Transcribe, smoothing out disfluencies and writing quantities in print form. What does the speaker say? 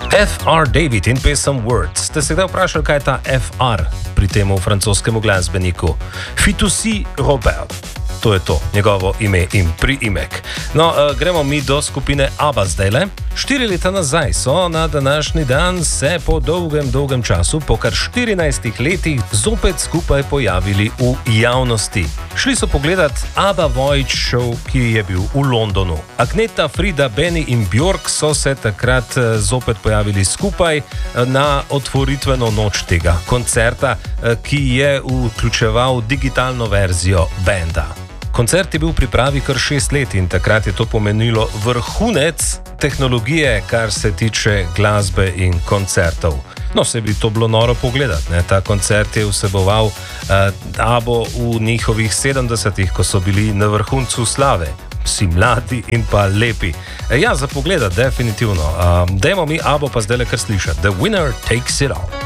F.R. David in pesem Words. Ste se kdaj vprašali, kaj je ta F.R. pri tem francoskemu glasbeniku? Fitoussi Robert. To je to, njegovo ime in priimek. No, gremo mi do skupine ABBA zdajle. 4 leta nazaj so na današnji dan se po dolgem času, po kar 14 letih, zopet skupaj pojavili v javnosti. Šli so pogledat ABBA Voyage Show, ki je bil v Londonu. Agneta, Frida, Benny in Björk so se takrat zopet pojavili skupaj na otvoritveno noč tega koncerta, ki je vključeval digitalno verzijo benda. Koncert je bil v pripravi kar 6 let in takrat je to pomenilo vrhunec tehnologije, kar se tiče glasbe in koncertov. No, se bi to bilo noro pogledati, ne? Ta koncert je vseboval ABBO v njihovih 70-ih, ko so bili na vrhuncu slave. Vsi mladi in pa lepi. Ja, za pogledat, definitivno. Dajmo mi ABBO pa zdaj le kar slišati. The winner takes it all.